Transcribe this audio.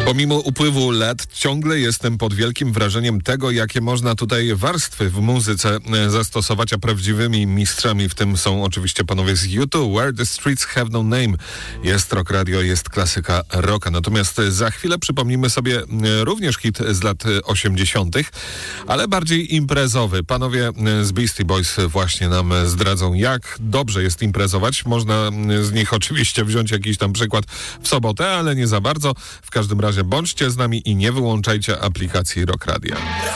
Pomimo upływu lat ciągle jestem pod wielkim wrażeniem tego, jakie można tutaj warstwy w muzyce zastosować, a prawdziwymi mistrzami w tym są oczywiście panowie z U2. Where the Streets Have No Name. Jest Rock Radio, jest klasyka rocka. Natomiast za chwilę przypomnimy sobie również hit z lat 80., ale bardziej imprezowy. Panowie z Beastie Boys właśnie nam zdradzą, jak dobrze jest imprezować. Można z nich oczywiście wziąć jakiś tam przykład w sobotę, ale nie za bardzo. W każdym razie bądźcie z nami i nie wyłączajcie aplikacji Rock Radio.